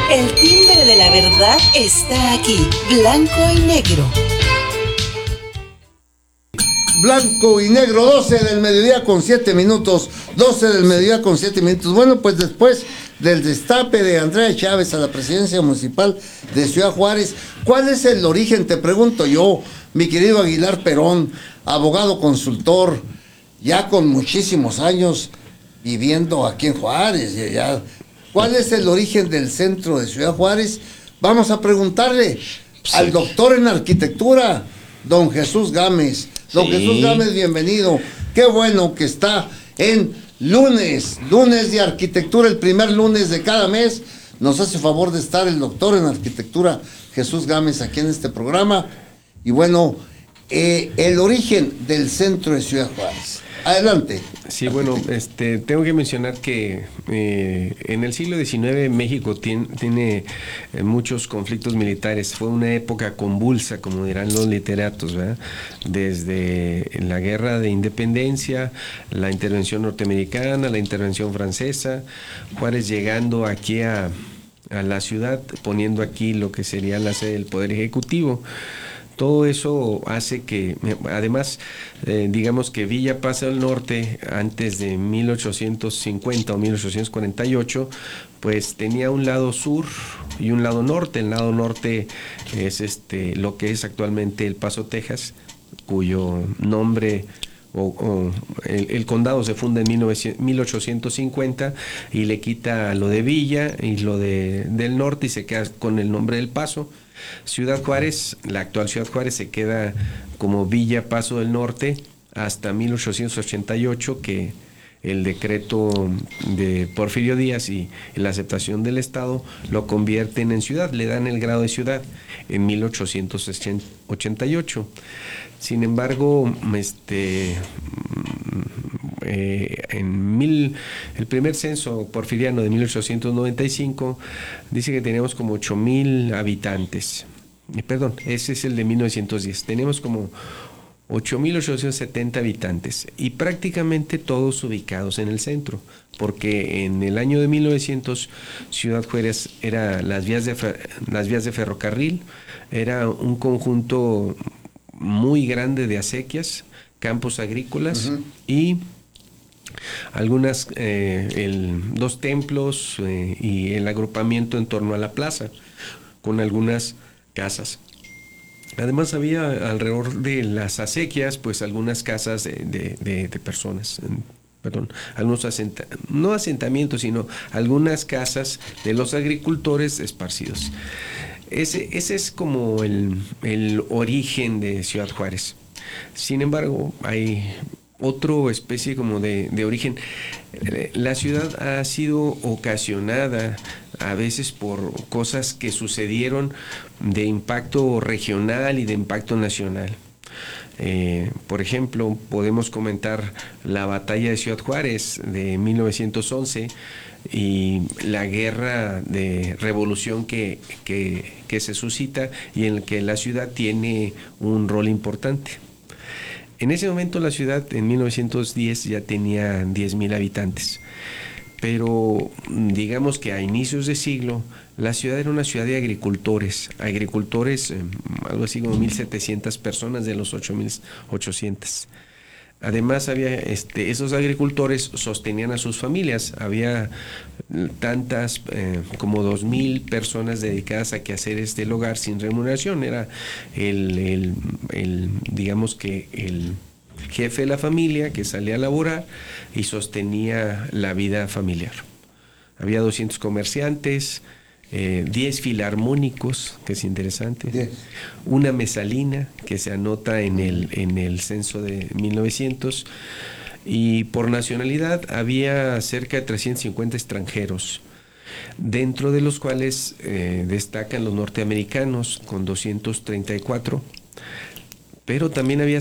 El timbre de la verdad está aquí, blanco y negro. Blanco y negro, 12 del mediodía con 7 minutos. 12 del mediodía con 7 minutos. Bueno, pues después del destape de Andrea Chávez a la presidencia municipal de Ciudad Juárez, ¿cuál es el origen? Te pregunto yo, mi querido Aguilar Perón, abogado consultor, ya con muchísimos años viviendo aquí en Juárez. ¿Cuál es el origen del centro de Ciudad Juárez? Vamos a preguntarle al doctor en arquitectura, don Jesús Gámez. Don Jesús Gámez, bienvenido. Qué bueno que está en lunes de arquitectura, el primer lunes de cada mes. Nos hace favor de estar el doctor en arquitectura Jesús Gámez aquí en este programa. Y bueno, el origen del centro de Ciudad Juárez. Adelante. Sí, bueno, tengo que mencionar que en el siglo XIX México tiene muchos conflictos militares. Fue una época convulsa, como dirán los literatos, ¿verdad? Desde la guerra de independencia, la intervención norteamericana, la intervención francesa, Juárez llegando aquí a la ciudad, poniendo aquí lo que sería la sede del Poder Ejecutivo. Todo eso hace que, además, digamos que Villa Paso del Norte, antes de 1850 o 1848, pues tenía un lado sur y un lado norte. El lado norte es lo que es actualmente El Paso, Texas, cuyo nombre el condado se funda en 1850 y le quita lo de Villa y lo del norte y se queda con el nombre del Paso. Ciudad Juárez, la actual Ciudad Juárez, se queda como Villa Paso del Norte hasta 1888, que el decreto de Porfirio Díaz y la aceptación del Estado lo convierten en ciudad, le dan el grado de ciudad en 1888. Sin embargo, el primer censo porfiriano de 1895 dice que teníamos como 8,000 habitantes. Perdón, ese es el de 1910. Tenemos como 8,870 habitantes y prácticamente todos ubicados en el centro, porque en el año de 1900 Ciudad Juárez era las vías de ferrocarril, era un conjunto muy grande de acequias, campos agrícolas y algunas, dos templos y el agrupamiento en torno a la plaza, con algunas casas. Además había alrededor de las acequias, pues algunas casas de personas, perdón, algunos no asentamientos, sino algunas casas de los agricultores esparcidos. Ese es como el origen de Ciudad Juárez. Sin embargo, hay otra especie como de origen. La ciudad ha sido ocasionada a veces por cosas que sucedieron de impacto regional y de impacto nacional. Por ejemplo, podemos comentar la batalla de Ciudad Juárez de 1911 y la guerra de revolución que se suscita y en la que la ciudad tiene un rol importante. En ese momento la ciudad en 1910 ya tenía 10,000 habitantes, pero digamos que a inicios de siglo la ciudad era una ciudad de agricultores, algo así como 1,700 personas de los 8,800. Además había esos agricultores sostenían a sus familias, había tantas como 2,000 personas dedicadas a quehaceres del hogar sin remuneración. Era digamos que el jefe de la familia que salía a laborar y sostenía la vida familiar. Había 200 comerciantes, 10 filarmónicos, que es interesante, 10. Una mesalina que se anota en el censo de 1900, y por nacionalidad había cerca de 350 extranjeros, dentro de los cuales destacan los norteamericanos con 234, pero también había